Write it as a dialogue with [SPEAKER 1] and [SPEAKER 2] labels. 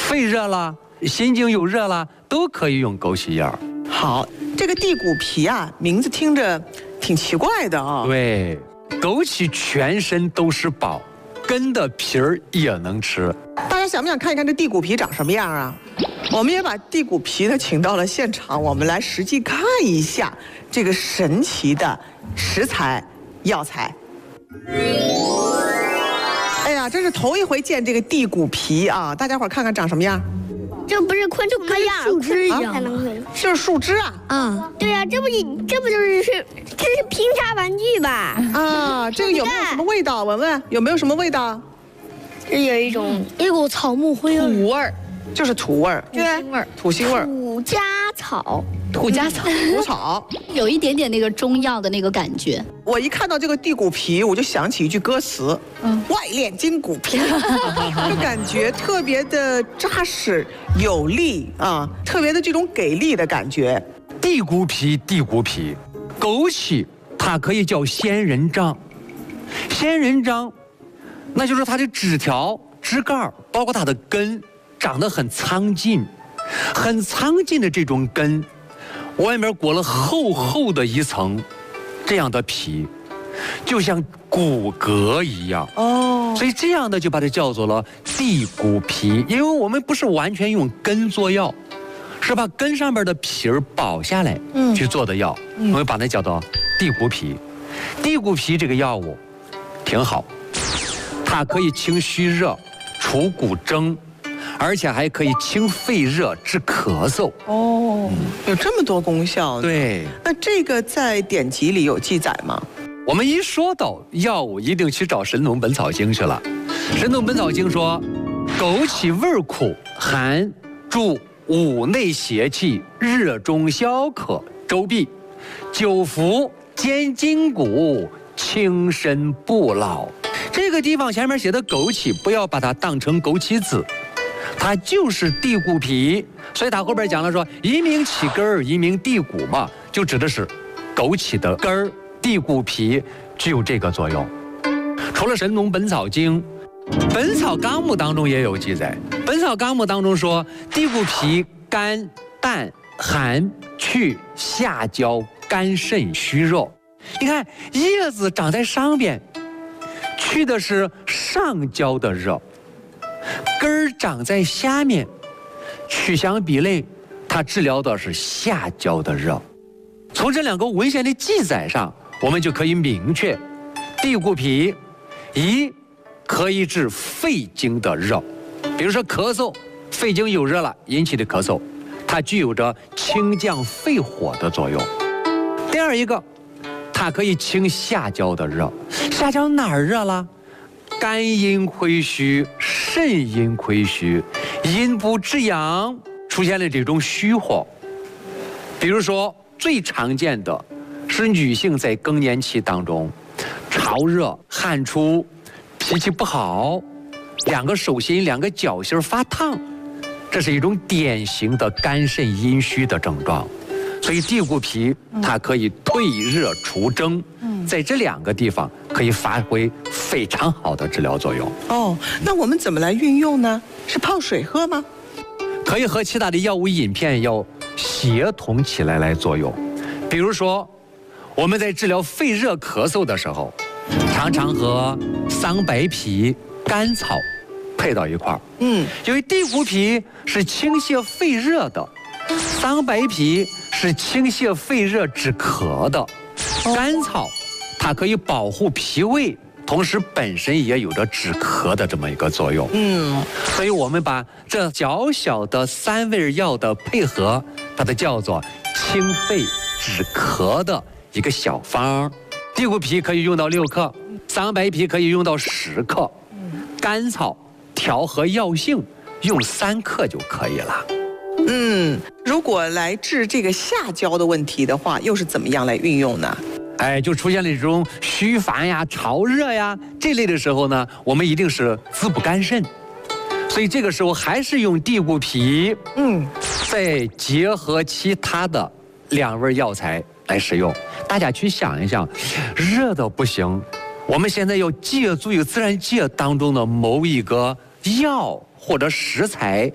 [SPEAKER 1] 肺热了、心经有热了，都可以用枸杞叶儿。
[SPEAKER 2] 好，这个地骨皮啊，名字听着挺奇怪的啊。
[SPEAKER 1] 对，枸杞全身都是宝，根的皮儿也能吃。
[SPEAKER 2] 大家想不想看一看这地骨皮长什么样啊？我们也把地骨皮呢请到了现场，我们来实际看一下这个神奇的食材药材。哎呀，这是头一回见这个地骨皮啊！大家伙看看长什么样？
[SPEAKER 3] 这不是昆虫的样，
[SPEAKER 4] 树枝一样
[SPEAKER 3] 才能会。
[SPEAKER 2] 就是树枝啊！
[SPEAKER 4] 啊，
[SPEAKER 3] 对呀、这不就是这是拼插玩具吧？
[SPEAKER 2] 啊，这个有没有什么味道？文文有没有什么味道？
[SPEAKER 3] 这有一种
[SPEAKER 4] 一股草木灰味，
[SPEAKER 2] 土味儿，就是土味儿，
[SPEAKER 4] 土腥味儿，
[SPEAKER 2] 土腥味儿，
[SPEAKER 3] 土家草，
[SPEAKER 4] 土家草，
[SPEAKER 2] 土草。
[SPEAKER 4] 有一点点那个中药的那个感觉。
[SPEAKER 2] 我一看到这个地骨皮，我就想起一句歌词：外练筋骨皮，就感觉特别的扎实有力啊，特别的这种给力的感觉。
[SPEAKER 1] 地骨皮，地骨皮，枸杞它可以叫仙人掌，仙人掌，那就是它的枝条、枝干，包括它的根，长得很苍劲，很苍劲的这种根，外面裹了厚厚的一层这样的皮，就像骨骼一样。
[SPEAKER 2] 哦，
[SPEAKER 1] 所以这样的就把它叫做了地骨皮，因为我们不是完全用根做药，是把根上面的皮儿剥下来去做的药，我们把它叫做地骨皮。地骨皮这个药物挺好，它可以清虚热、除骨蒸，而且还可以清肺热、治咳嗽。
[SPEAKER 2] 哦，有这么多功效呢。
[SPEAKER 1] 对，
[SPEAKER 2] 那这个在典籍里有记载吗？
[SPEAKER 1] 我们一说到药物，一定去找《神农本草经》去了。《神农本草经》说，枸杞味苦，寒，助五内邪气，热中消渴，周痹，久服坚筋骨，轻身不老。这个地方前面写的枸杞，不要把它当成枸杞子，它就是地骨皮。所以他后边讲了说，一名起根儿，一名地骨嘛，就指的是枸杞的根儿。地骨皮具有这个作用。除了《神农本草经》，《本草纲目》当中也有记载。《本草纲目》当中说，地骨皮甘淡寒去下焦肝肾虚弱。你看叶子长在上边，去的是上焦的热；根儿长在下面，去相比类，它治疗的是下焦的热。从这两个文献的记载上，我们就可以明确，地骨皮一可以治肺经的热，比如说咳嗽，肺经有热了引起的咳嗽，它具有着清降肺火的作用。第二一个，它可以清下焦的热。下焦哪儿热了？肝阴亏虚、肾阴亏虚、阴不至阳，出现了这种虚火。比如说最常见的是女性在更年期当中潮热、汗出、脾气不好，两个手心、两个脚心发烫，这是一种典型的肝肾阴虚的症状。所以地骨皮它可以退热除蒸，在这两个地方可以发挥非常好的治疗作用。
[SPEAKER 2] 哦，那我们怎么来运用呢？是泡水喝吗？
[SPEAKER 1] 可以和其他的药物饮片要协同起来作用。比如说，我们在治疗肺热咳嗽的时候，常常和桑白皮、甘草配到一块儿。因为地骨皮是清泻肺热的，桑白皮是清泻肺热止咳的，甘草它可以保护脾胃，同时本身也有着止咳的这么一个作用。所以我们把这小小的3味药的配合，把它叫做清肺止咳的一个小方。地骨皮可以用到6克，桑白皮可以用到10克，甘草调和药性用3克就可以了。
[SPEAKER 2] 如果来治这个下焦的问题的话，又是怎么样来运用呢？
[SPEAKER 1] 就出现了这种虚烦呀、潮热呀这类的时候呢，我们一定是滋补肝肾，所以这个时候还是用地骨皮，再结合其他的2味药材来使用。大家去想一想，热的不行，我们现在要借助于自然界当中的某一个药或者食材